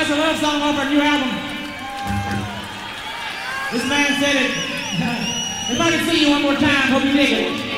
a love song off our new album. This man said it. If I could see you one more time, hope you dig it.